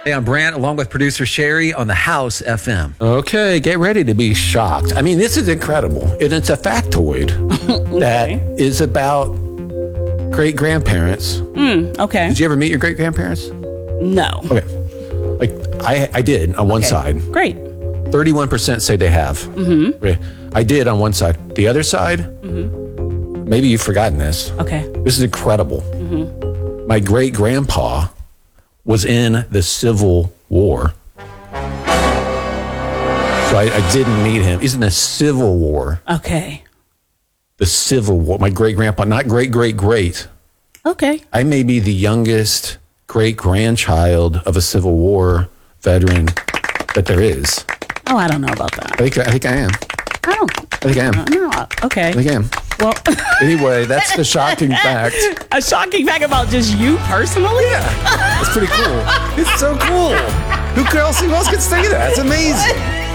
Hey, I'm Brant, along with producer Sherry on the House FM. Okay, get ready to be shocked. I mean, this is incredible. And it's a factoid that is about great-grandparents. Okay. Did you ever meet your great-grandparents? No. Okay. Like, I did on one side. Great. 31% say they have. Okay. I did on one side. The other side, maybe you've forgotten this. Okay. This is incredible. My great-grandpa was in the Civil War. So I didn't meet him. He's in the Civil War. Okay. The Civil War. My great-grandpa, not great-great-great. Okay. I may be the youngest great-grandchild of a Civil War veteran that there is. Oh, I don't know about that. I think I am. I think I am. No. Okay. I think I am. Well, Anyway, that's the shocking fact. a shocking fact about just you personally? That's pretty cool. It's so cool. Who else could say that? It's amazing.